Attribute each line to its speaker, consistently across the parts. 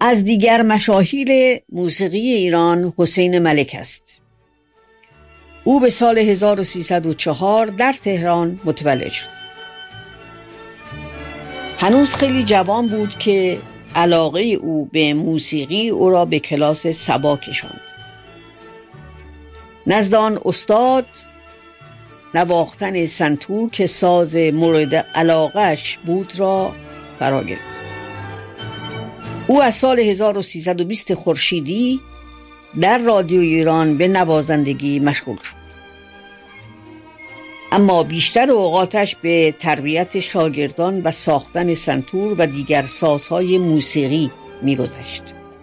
Speaker 1: از دیگر مشاهیر موسیقی ایران حسین ملک است. او به سال 1304 در تهران متولد شد. هنوز خیلی جوان بود که علاقه او به موسیقی او را به کلاس صبا کشاند. نزد آن استاد نواختن سنتور که ساز مورد علاقه‌اش بود را فرا گرفت. او از سال 1320 خورشیدی در رادیو ایران به نوازندگی مشغول شد، اما بیشتر اوقاتش به تربیت شاگردان و ساختن سنتور و دیگر سازهای موسیقی می‌گذشت.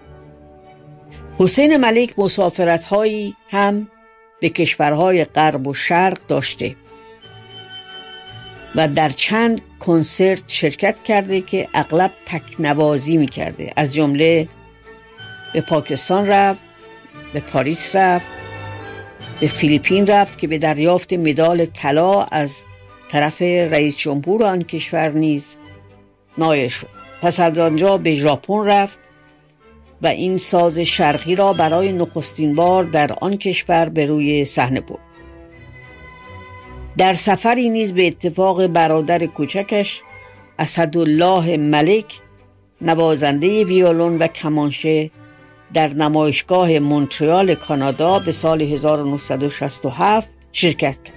Speaker 1: حسین ملک مسافرت‌هایی هم به کشورهای غرب و شرق داشته و در چند کنسرت شرکت کرده که اغلب تکنوازی می‌کرده. از جمله به پاکستان رفت، به پاریس رفت، به فیلیپین رفت که به دریافت مدال طلا از طرف رئیس جمهور آن کشور نیز نایل شد. پس از آنجا به ژاپن رفت و این ساز شرقی را برای نخستین بار در آن کشور به روی صحنه برد. در سفری نیز به اتفاق برادر کوچکش اسدالله ملک نوازنده ویولون و کمانچه در نمایشگاه مونترال کانادا به سال 1967 شرکت کرد.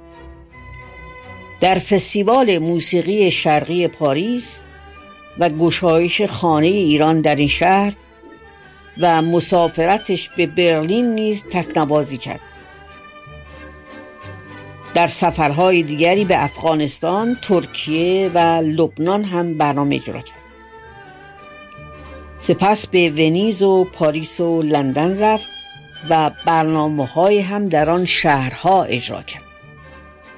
Speaker 1: در فستیوال موسیقی شرقی پاریس و گشایش خانه ایران در این شهر و مسافرتش به برلین نیز تکنوازی کرد. در سفرهای دیگری به افغانستان، ترکیه و لبنان هم برنامه اجرا کرد. سپس به ونیز و پاریس و لندن رفت و برنامه‌های هم در آن شهرها اجرا کرد.